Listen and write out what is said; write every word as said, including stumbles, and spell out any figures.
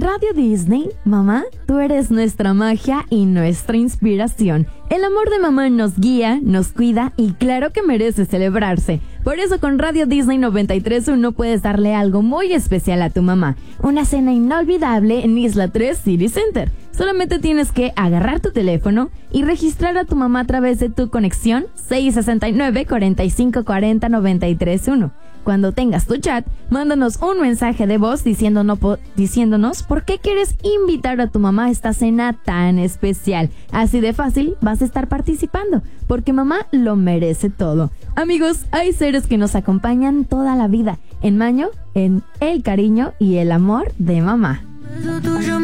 Radio Disney, mamá, tú eres nuestra magia y nuestra inspiración. El amor de mamá nos guía, nos cuida y claro que merece celebrarse. Por eso con Radio Disney noventa y tres punto uno puedes darle algo muy especial a tu mamá. Una cena inolvidable en Isla tres City Center. Solamente tienes que agarrar tu teléfono y registrar a tu mamá a través de tu conexión seis sesenta y nueve, cuarenta y cinco cuarenta, noventa y tres uno. Cuando tengas tu chat, mándanos un mensaje de voz diciéndonos, po- diciéndonos por qué quieres invitar a tu mamá a esta cena tan especial. Así de fácil vas a estar participando, porque mamá lo merece todo. Amigos, hay seres que nos acompañan toda la vida, en mayo, en el cariño y el amor de mamá.